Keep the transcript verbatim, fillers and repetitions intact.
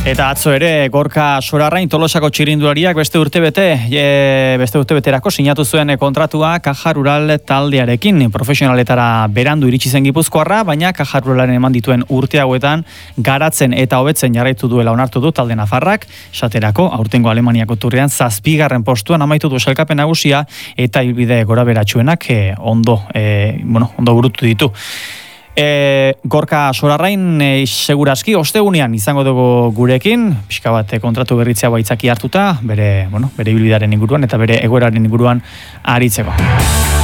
Eta atzo ere Gorka Sorarrain Tolosako txirrindulariak beste urtebete e, beste urtebeterako sinatu zuen kontratua Caja Rural taldearekin. Profesionaletara berandu iritsi zen Gipuzkoarra, baina Caja Ruralen eman dituen urte hauetan garatzen eta hobetzen jarraitu duela onartu du talde nafarrak. Esaterako aurtengo Alemaniako turrean zazpigarren postuan amaitu du sailkapen nagusia eta ibilbide goraberatsuenak e, ondo e, bueno, ondo burutu ditu. E, Gorka Sorarrain e, segurazki ostegunean izango dugu gurekin, pixka bat kontratu berritzea baitzaki hartuta, bere, bueno, bere ibilbidearen inguruan eta bere egoeraren inguruan aritzeko.